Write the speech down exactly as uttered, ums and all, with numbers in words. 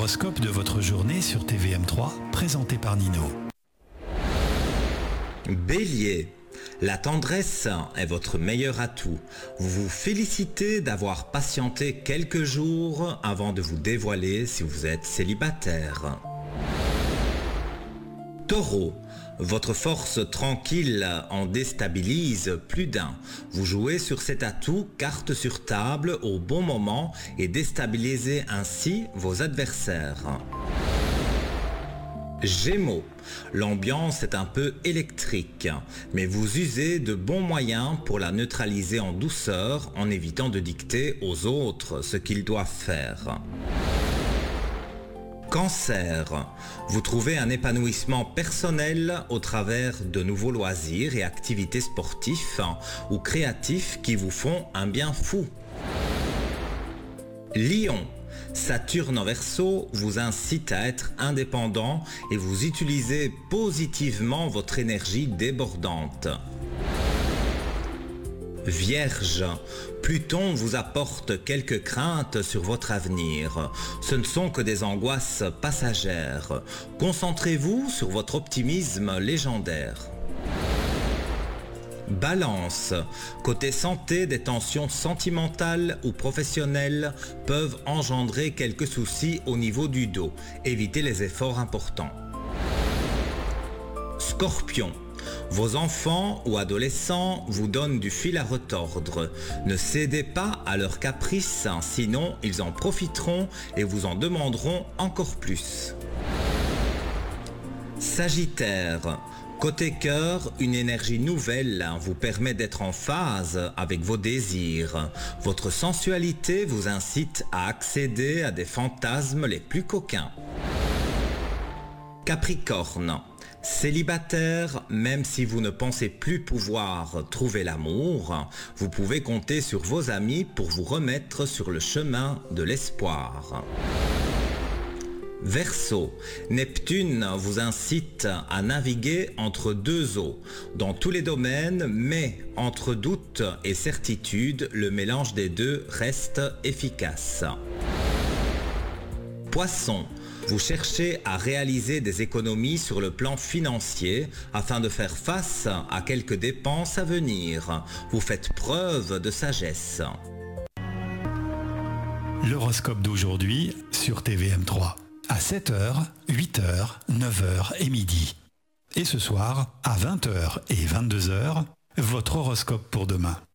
L'horoscope de votre journée sur T V M trois, présenté par Nino. Bélier, la tendresse est votre meilleur atout. Vous vous félicitez d'avoir patienté quelques jours avant de vous dévoiler si vous êtes célibataire. Taureau, votre force tranquille en déstabilise plus d'un. Vous jouez sur cet atout carte sur table au bon moment et déstabilisez ainsi vos adversaires. Gémeaux, l'ambiance est un peu électrique, mais vous usez de bons moyens pour la neutraliser en douceur en évitant de dicter aux autres ce qu'ils doivent faire. Cancer, vous trouvez un épanouissement personnel au travers de nouveaux loisirs et activités sportifs ou créatifs qui vous font un bien fou. Lion, Saturne en Verseau vous incite à être indépendant et vous utilisez positivement votre énergie débordante. Vierge, Pluton vous apporte quelques craintes sur votre avenir. Ce ne sont que des angoisses passagères. Concentrez-vous sur votre optimisme légendaire. Balance, côté santé, des tensions sentimentales ou professionnelles peuvent engendrer quelques soucis au niveau du dos. Évitez les efforts importants. Scorpion, vos enfants ou adolescents vous donnent du fil à retordre. Ne cédez pas à leurs caprices, sinon ils en profiteront et vous en demanderont encore plus. Sagittaire, côté cœur, une énergie nouvelle vous permet d'être en phase avec vos désirs. Votre sensualité vous incite à accéder à des fantasmes les plus coquins. Capricorne, célibataire, même si vous ne pensez plus pouvoir trouver l'amour, vous pouvez compter sur vos amis pour vous remettre sur le chemin de l'espoir. Verseau, Neptune vous incite à naviguer entre deux eaux, dans tous les domaines, mais entre doute et certitude, le mélange des deux reste efficace. Poisson, vous cherchez à réaliser des économies sur le plan financier afin de faire face à quelques dépenses à venir. Vous faites preuve de sagesse. L'horoscope d'aujourd'hui sur T V M trois. À sept heures, huit heures, neuf heures et midi. Et ce soir, à vingt heures et vingt-deux heures, votre horoscope pour demain.